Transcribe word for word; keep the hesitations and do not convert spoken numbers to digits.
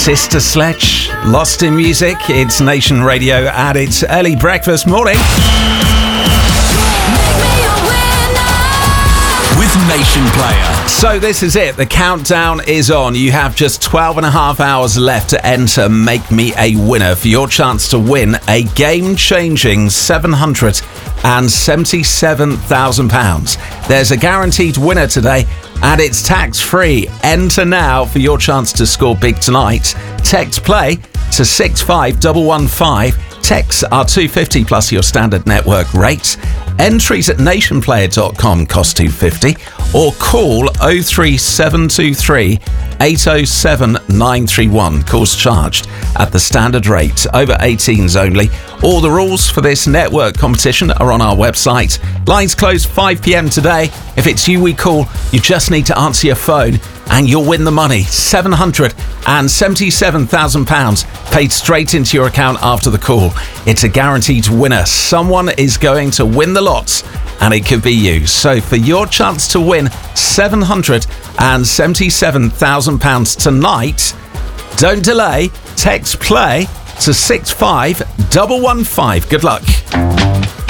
Sister Sledge, Lost in Music. It's Nation Radio and it's early breakfast morning. With Nation Player. So this is it. The countdown is on. You have just twelve and a half hours left to enter Make Me a Winner for your chance to win a game-changing seven hundred seventy-seven thousand pounds. There's a guaranteed winner today and it's tax-free. Enter now for your chance to score big tonight. Text play to six five one one five. Texts are two hundred fifty plus your standard network rates. Entries at nation player dot com cost two hundred fifty or call oh three seven two three eight oh seven nine three one. Calls charged at the standard rate. Over eighteens only. All the rules for this network competition are on our website. Lines close five p.m. today. If it's you we call, you just need to answer your phone and you'll win the money. seven hundred seventy-seven thousand pounds paid straight into your account after the call. It's a guaranteed winner. Someone is going to win the lots and it could be you. So for your chance to win seven hundred seventy-seven thousand pounds tonight, don't delay. Text play to six five one one five. Good luck.